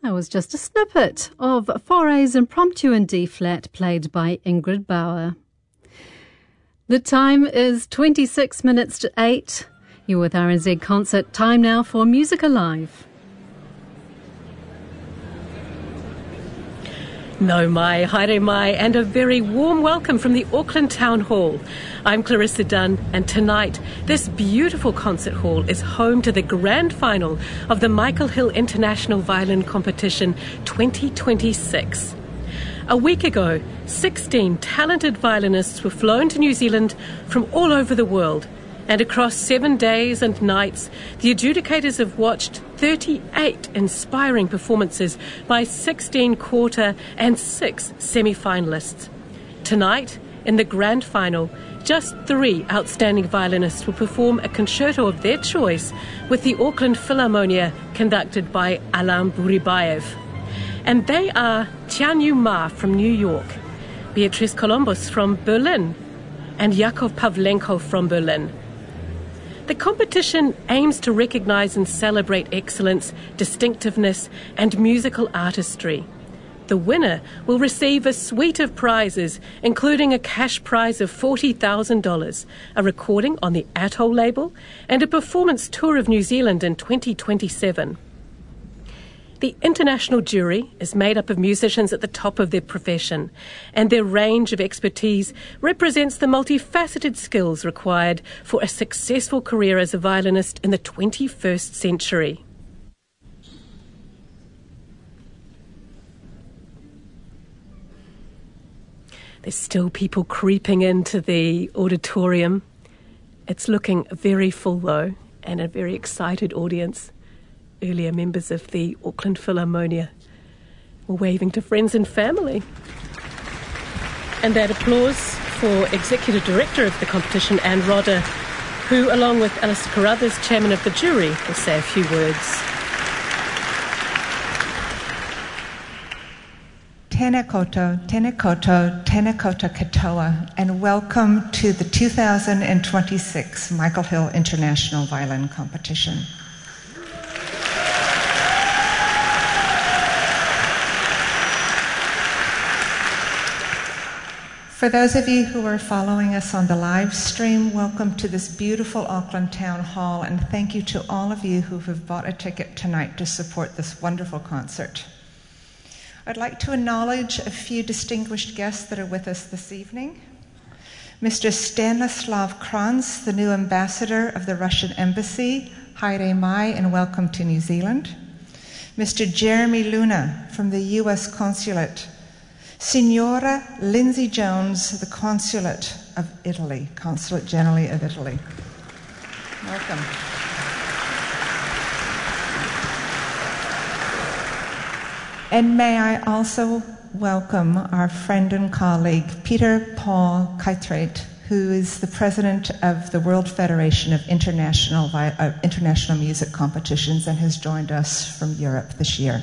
That was just a snippet of Fauré's Impromptu in D-flat played by Ingrid Bauer. The time is 26 minutes to 8. You're with RNZ Concert. Time now for Music Alive. No mai, haere mai, and a very warm welcome from the Auckland Town Hall. I'm Clarissa Dunn, and tonight, this beautiful concert hall is home to the grand final of the Michael Hill International Violin Competition 2026. A week ago, 16 talented violinists were flown to New Zealand from all over the world, and across 7 days and nights, the adjudicators have watched 38 inspiring performances by 16 quarter and 6 semi-finalists. Tonight, in the grand final, just 3 outstanding violinists will perform a concerto of their choice with the Auckland Philharmonia, conducted by Alain Bouribayev. And they are Tianyu Ma from New York, Beatrice Columbus from Berlin, and Yakov Pavlenko from Berlin. The competition aims to recognise and celebrate excellence, distinctiveness and musical artistry. The winner will receive a suite of prizes, including a cash prize of $40,000, a recording on the Atoll label, and a performance tour of New Zealand in 2027. The international jury is made up of musicians at the top of their profession, and their range of expertise represents the multifaceted skills required for a successful career as a violinist in the 21st century. There's still people creeping into the auditorium. It's looking very full, though, and a very excited audience. Earlier members of the Auckland Philharmonia were waving to friends and family. And that applause for Executive Director of the competition, Anne Rodder, who, along with Alistair Carruthers, Chairman of the jury, will say a few words. Tēnā koutou, tēnā koutou, tēnā koutou katoa, and welcome to the 2026 Michael Hill International Violin Competition. For those of you who are following us on the live stream, welcome to this beautiful Auckland Town Hall, and thank you to all of you who have bought a ticket tonight to support this wonderful concert. I'd like to acknowledge a few distinguished guests that are with us this evening. Mr. Stanislav Kranz, the new ambassador of the Russian Embassy. Haere mai and welcome to New Zealand. Mr. Jeremy Luna from the U.S. Consulate. Signora Lindsay Jones, the Consulate of Italy, Consulate General of Italy. Welcome. And may I also welcome our friend and colleague, Peter Paul Keitrate, who is the president of the World Federation of International Music Competitions and has joined us from Europe this year.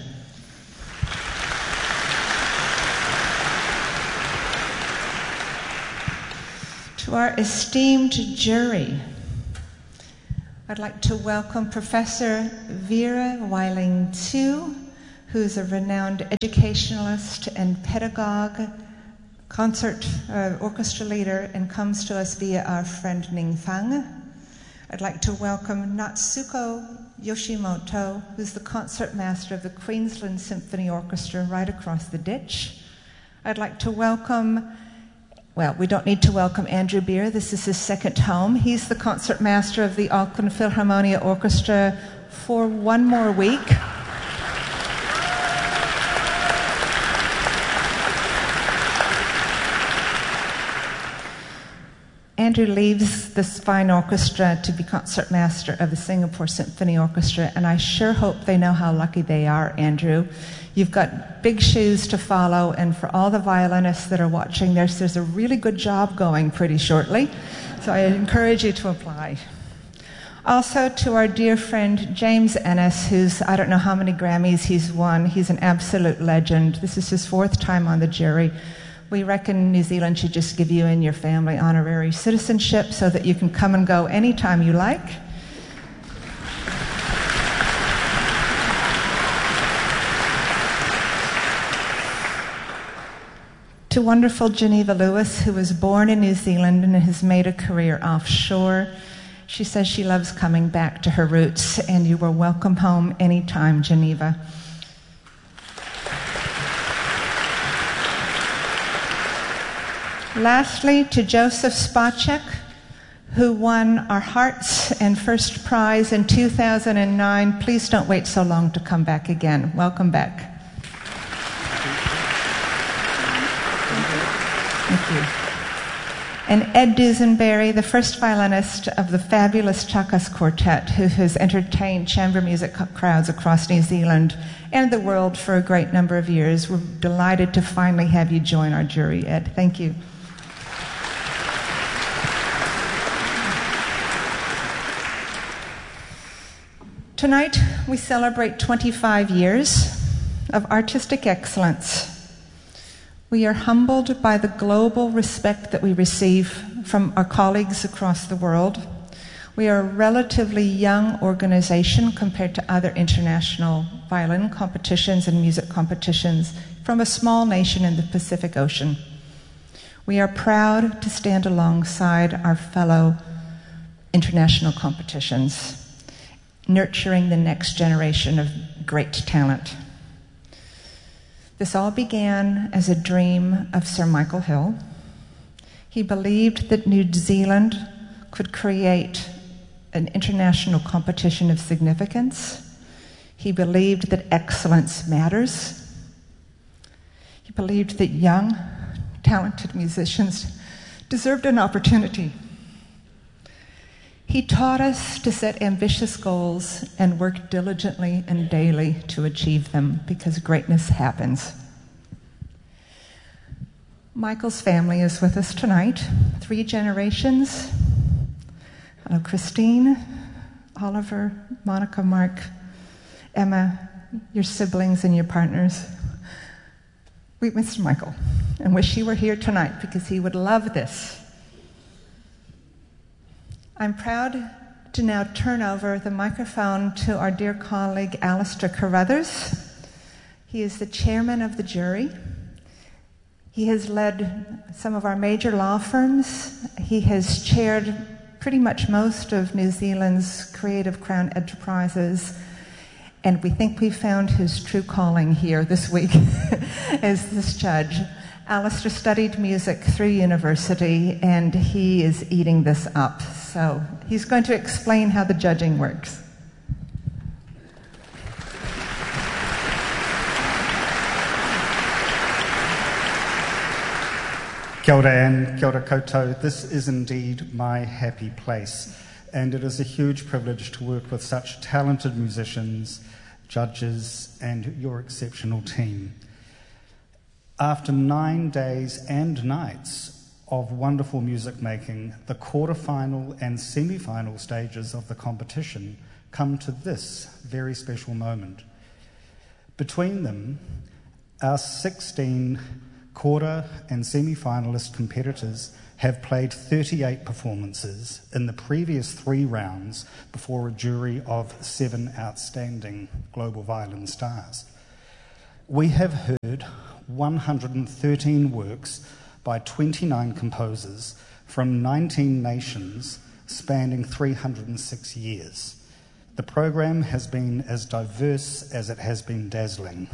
To our esteemed jury, I'd like to welcome Professor Vera Weiling-Tu, who's a renowned educationalist and pedagogue, concert orchestra leader, and comes to us via our friend Ning Fang. I'd like to welcome Natsuko Yoshimoto, who's the concert master of the Queensland Symphony Orchestra right across the ditch. I'd like to welcome, well, we don't need to welcome Andrew Beer. This is his second home. He's the concert master of the Auckland Philharmonia Orchestra for one more week. Andrew leaves this fine orchestra to be concertmaster of the Singapore Symphony Orchestra, and I sure hope they know how lucky they are, Andrew. You've got big shoes to follow, and for all the violinists that are watching, there's a really good job going pretty shortly, so I encourage you to apply. Also to our dear friend James Ennis, who's, I don't know how many Grammys he's won. He's an absolute legend. This is his 4th time on the jury. We reckon New Zealand should just give you and your family honorary citizenship so that you can come and go anytime you like. To wonderful Geneva Lewis, who was born in New Zealand and has made a career offshore. She says she loves coming back to her roots, and you are welcome home anytime, Geneva. Lastly, to Joseph Spacek, who won our Hearts and first prize in 2009. Please don't wait so long to come back again. Welcome back. Thank you. And Ed Dusenberry, the first violinist of the fabulous Chakas Quartet, who has entertained chamber music crowds across New Zealand and the world for a great number of years. We're delighted to finally have you join our jury, Ed. Thank you. Tonight, we celebrate 25 years of artistic excellence. We are humbled by the global respect that we receive from our colleagues across the world. We are a relatively young organization compared to other international violin competitions and music competitions from a small nation in the Pacific Ocean. We are proud to stand alongside our fellow international competitions, nurturing the next generation of great talent. This all began as a dream of Sir Michael Hill. He believed that New Zealand could create an international competition of significance. He believed that excellence matters. He believed that young, talented musicians deserved an opportunity. He taught us to set ambitious goals and work diligently and daily to achieve them, because greatness happens. Michael's family is with us tonight, 3 generations. Hello, Christine, Oliver, Monica, Mark, Emma, your siblings and your partners. We miss Michael and wish he were here tonight because he would love this. I'm proud to now turn over the microphone to our dear colleague, Alistair Carruthers. He is the chairman of the jury. He has led some of our major law firms. He has chaired pretty much most of New Zealand's creative crown enterprises. And we think we found his true calling here this week as this judge. Alistair studied music through university, and he is eating this up. So he's going to explain how the judging works. Kia ora and kia ora koutou. This is indeed my happy place, and it is a huge privilege to work with such talented musicians, judges, and your exceptional team. After 9 days and nights of wonderful music making, the quarterfinal and semi-final stages of the competition come to this very special moment. Between them, our 16 quarter and semi-finalist competitors have played 38 performances in the previous 3 rounds before a jury of 7 outstanding global violin stars. We have heard 113 works by 29 composers from 19 nations spanning 306 years. The program has been as diverse as it has been dazzling.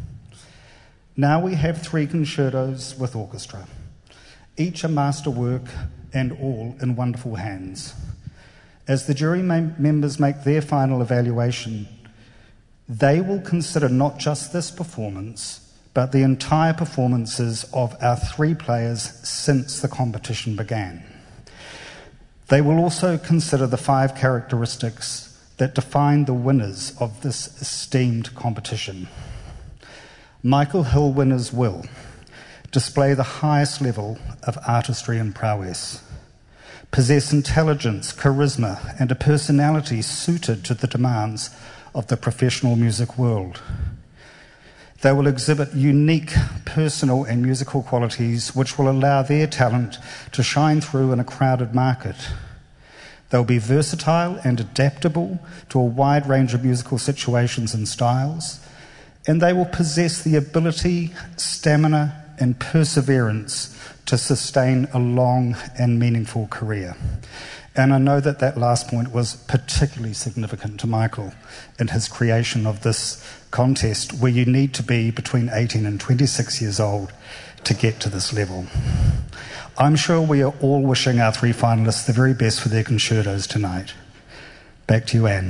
Now we have 3 concertos with orchestra, each a masterwork and all in wonderful hands. As the jury members make their final evaluation, they will consider not just this performance, but the entire performances of our 3 players since the competition began. They will also consider the 5 characteristics that define the winners of this esteemed competition. Michael Hill winners will display the highest level of artistry and prowess, possess intelligence, charisma, and a personality suited to the demands of the professional music world. They will exhibit unique personal and musical qualities which will allow their talent to shine through in a crowded market. They'll be versatile and adaptable to a wide range of musical situations and styles, and they will possess the ability, stamina, and perseverance to sustain a long and meaningful career. And I know that that last point was particularly significant to Michael in his creation of this contest, where you need to be between 18 and 26 years old to get to this level. I'm sure we are all wishing our three finalists the very best for their concertos tonight. Back to you, Anne.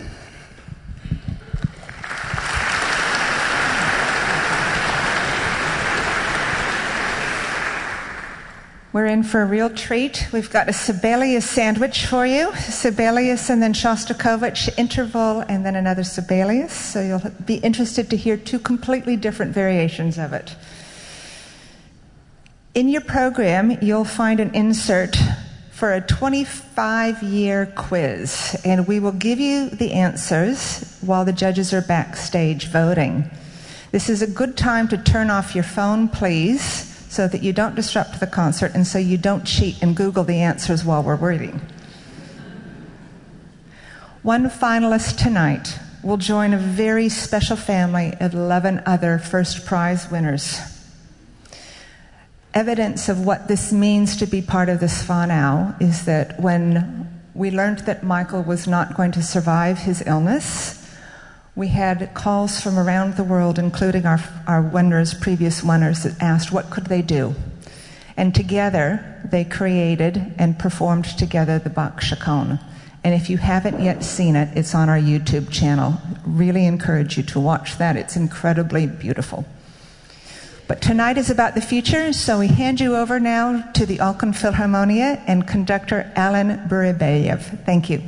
We're in for a real treat. We've got a Sibelius sandwich for you. Sibelius and then Shostakovich interval and then another Sibelius. So you'll be interested to hear two completely different variations of it. In your program, you'll find an insert for a 25-year quiz, and we will give you the answers while the judges are backstage voting. This is a good time to turn off your phone, please, so that you don't disrupt the concert and so you don't cheat and Google the answers while we're reading. One finalist tonight will join a very special family of 11 other first prize winners. Evidence of what this means to be part of this whānau is that when we learned that Michael was not going to survive his illness, we had calls from around the world, including our winners, previous winners, that asked what could they do. And together, they created and performed together the Bach Chaconne. And if you haven't yet seen it, it's on our YouTube channel. Really encourage you to watch that. It's incredibly beautiful. But tonight is about the future, so we hand you over now to the Auckland Philharmonia and conductor Alan Buribayev. Thank you.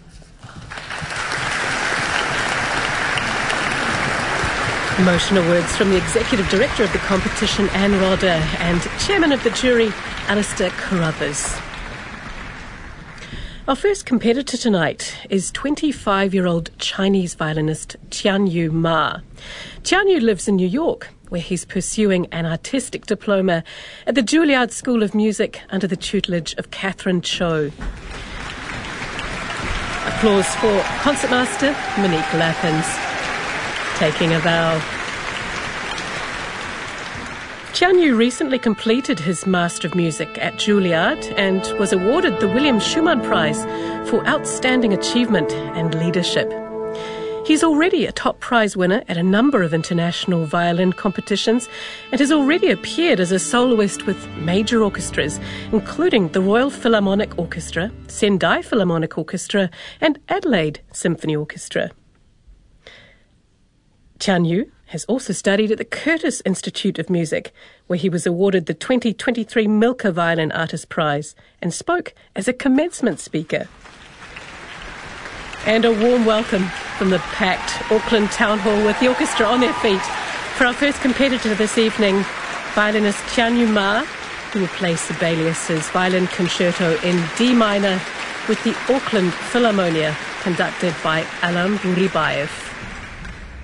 Emotional words from the Executive Director of the competition, Anne Rodder, and Chairman of the jury, Alistair Carruthers. Our first competitor tonight is 25-year-old Chinese violinist Tianyu Ma. Tianyu lives in New York, where he's pursuing an artistic diploma at the Juilliard School of Music under the tutelage of Catherine Cho. Applause for concertmaster Monique Lappins. Taking a bow. Tianyu recently completed his Master of Music at Juilliard and was awarded the William Schumann Prize for Outstanding Achievement and Leadership. He's already a top prize winner at a number of international violin competitions and has already appeared as a soloist with major orchestras, including the Royal Philharmonic Orchestra, Sendai Philharmonic Orchestra, and Adelaide Symphony Orchestra. Tianyu has also studied at the Curtis Institute of Music, where he was awarded the 2023 Milka Violin Artist Prize and spoke as a commencement speaker. And a warm welcome from the packed Auckland Town Hall with the orchestra on their feet for our first competitor this evening, violinist Tianyu Ma, who will play Sibelius's Violin Concerto in D minor with the Auckland Philharmonia, conducted by Alan Buribayev.